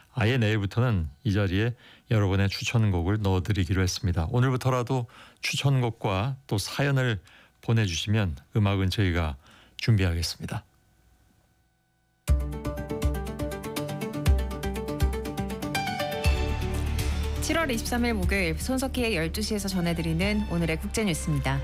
아예 내일부터는 이 자리에 여러분의 추천곡을 넣어드리기로 했습니다. 오늘부터라도 추천곡과 또 사연을 보내주시면 음악은 저희가 준비하겠습니다. (7월 23일) 목요일 손석희의 12시에서 전해드리는 오늘의 국제뉴스입니다.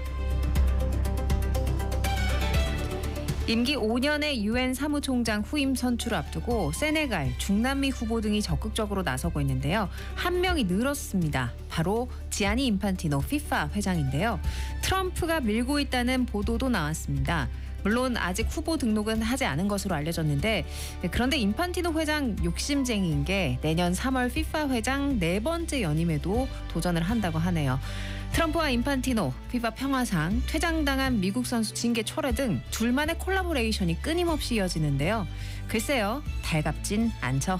임기 5년의 UN 사무총장 후임 선출을 앞두고 세네갈, 중남미 후보 등이 적극적으로 나서고 있는데요. 한 명이 늘었습니다. 바로 지아니 인판티노 FIFA 회장인데요. 트럼프가 밀고 있다는 보도도 나왔습니다. 물론 아직 후보 등록은 하지 않은 것으로 알려졌는데, 그런데 인판티노 회장 욕심쟁이인 게 내년 3월 FIFA 회장 4번째 연임에도 도전을 한다고 하네요. 트럼프와 인판티노, 피파 평화상, 퇴장당한 미국 선수 징계 철회 등 둘만의 콜라보레이션이 끊임없이 이어지는데요. 글쎄요, 달갑진 않죠.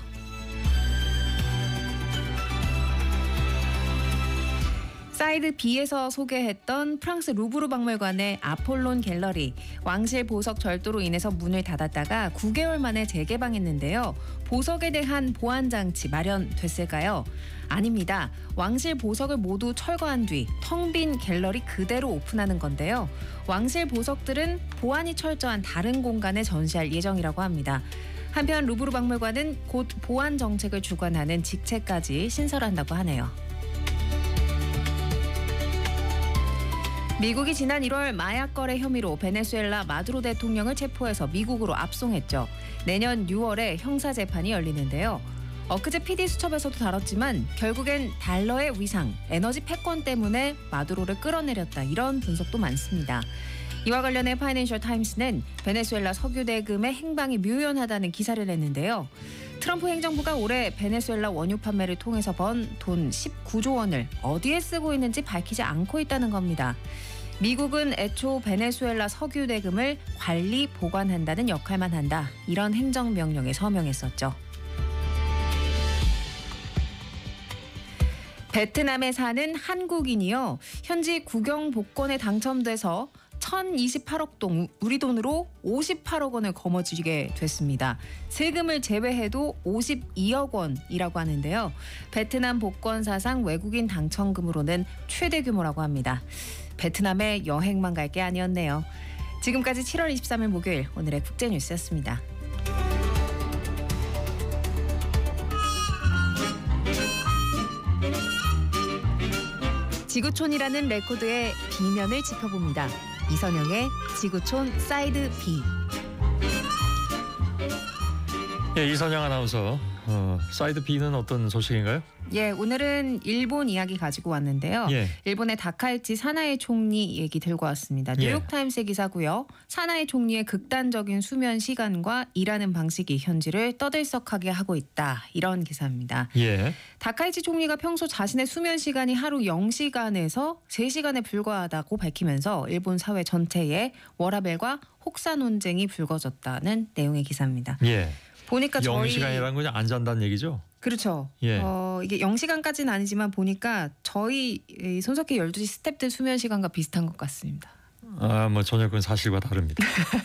사이드 B에서 소개했던 프랑스 루브르 박물관의 아폴론 갤러리, 왕실 보석 절도로 인해서 문을 닫았다가 9개월 만에 재개방했는데요. 보석에 대한 보안 장치 마련됐을까요? 아닙니다. 왕실 보석을 모두 철거한 뒤 텅 빈 갤러리 그대로 오픈하는 건데요. 왕실 보석들은 보안이 철저한 다른 공간에 전시할 예정이라고 합니다. 한편 루브르 박물관은 곧 보안 정책을 주관하는 직책까지 신설한다고 하네요. 미국이 지난 1월 마약 거래 혐의로 베네수엘라 마두로 대통령을 체포해서 미국으로 압송했죠. 내년 6월에 형사재판이 열리는데요. 엊그제 PD수첩에서도 다뤘지만 결국엔 달러의 위상, 에너지 패권 때문에 마두로를 끌어내렸다, 이런 분석도 많습니다. 이와 관련해 파이낸셜 타임스는 베네수엘라 석유 대금의 행방이 묘연하다는 기사를 냈는데요. 트럼프 행정부가 올해 베네수엘라 원유 판매를 통해서 번 돈 19조 원을 어디에 쓰고 있는지 밝히지 않고 있다는 겁니다. 미국은 애초 베네수엘라 석유 대금을 관리, 보관한다는 역할만 한다, 이런 행정명령에 서명했었죠. 베트남에 사는 한국인이요, 현지 국영 복권에 당첨돼서 1,028억 동, 우리 돈으로 58억 원을 거머쥐게 됐습니다. 세금을 제외해도 52억 원이라고 하는데요. 베트남 복권 사상 외국인 당첨금으로는 최대 규모라고 합니다. 베트남에 여행만 갈 게 아니었네요. 지금까지 7월 23일 목요일 오늘의 국제뉴스였습니다. 지구촌이라는 레코드의 B면을 짚어봅니다. 이선영의 지구촌 사이드 B. 예, 이선영 아나운서. 사이드 B는 어떤 소식인가요? 예, 오늘은 일본 이야기 가지고 왔는데요. 예. 일본의 다카이치 사나이 총리 얘기 들고 왔습니다. 뉴욕타임스의 기사고요. 사나이 총리의 극단적인 수면 시간과 일하는 방식이 현지를 떠들썩하게 하고 있다, 이런 기사입니다. 예. 다카이치 총리가 평소 자신의 수면 시간이 하루 0시간에서 3시간에 불과하다고 밝히면서 일본 사회 전체에 워라밸과 혹사 논쟁이 불거졌다는 내용의 기사입니다. 예. 보니까 0시간이라는 건 안 잔다는 얘기죠? 그렇죠. 예. 이게 0시간까지는 아니지만 보니까 저희 손석희 12시 스태프들 수면 시간과 비슷한 것 같습니다. 뭐 전혀 그건 사실과 다릅니다.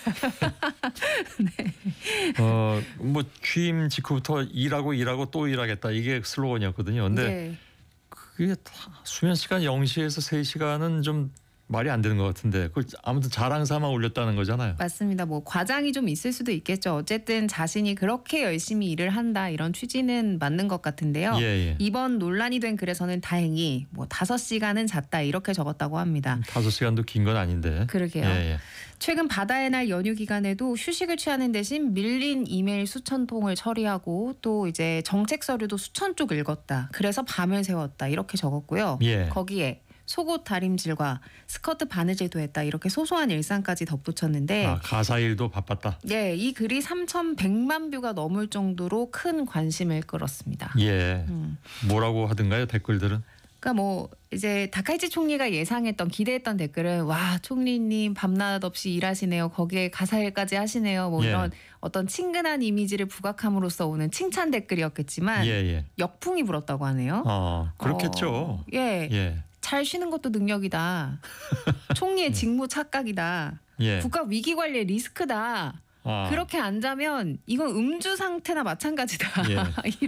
네. 뭐 취임 직후부터 일하고 또 일하겠다, 이게 슬로건이었거든요. 근데 네. 그게 수면 시간 0시에서 3시간은 좀 말이 안 되는 것 같은데, 그걸 아무튼 자랑 삼아 올렸다는 거잖아요. 맞습니다. 뭐 과장이 좀 있을 수도 있겠죠. 어쨌든 자신이 그렇게 열심히 일을 한다, 이런 취지는 맞는 것 같은데요. 예. 이번 논란이 된 글에서는 다행히 뭐 5시간은 잤다, 이렇게 적었다고 합니다. 5시간도 긴 건 아닌데. 그러게요. 예. 최근 바다의 날 연휴 기간에도 휴식을 취하는 대신 밀린 이메일 수천 통을 처리하고 또 이제 정책 서류도 수천 쪽 읽었다, 그래서 밤을 새웠다, 이렇게 적었고요. 예. 거기에 속옷 다림질과 스커트 바느질도 했다, 이렇게 소소한 일상까지 덧붙였는데, 가사 일도 바빴다. 네, 이 글이 3,100만 뷰가 넘을 정도로 큰 관심을 끌었습니다. 예. 뭐라고 하던가요, 댓글들은? 그러니까 뭐 이제 다카이치 총리가 예상했던, 기대했던 댓글은 와, 총리님 밤낮 없이 일하시네요, 거기에 가사일까지 하시네요, 뭐 이런 어떤 친근한 이미지를 부각함으로써 오는 칭찬 댓글이었겠지만 역풍이 불었다고 하네요. 그렇겠죠. 예. 잘 쉬는 것도 능력이다. 총리의 직무 착각이다. 국가 위기 관리의 리스크다. 그렇게 안 자면 이건 음주 상태나 마찬가지다.